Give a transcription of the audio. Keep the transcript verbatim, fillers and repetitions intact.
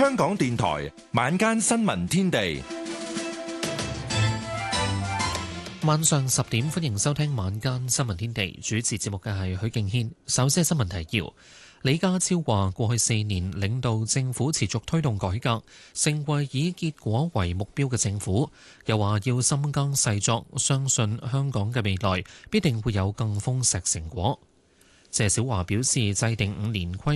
香港電台晚間新聞天地， 晚上十點歡迎收聽晚間新聞天地。主持節目嘅係許敬軒。首先係新聞提要。李家超話：過去四年領導政府持續推動改革，成為以結果為目標嘅政府。又話要深耕細作，相信香港嘅未來必定會有更豐碩成果。謝小華表示，制定五年規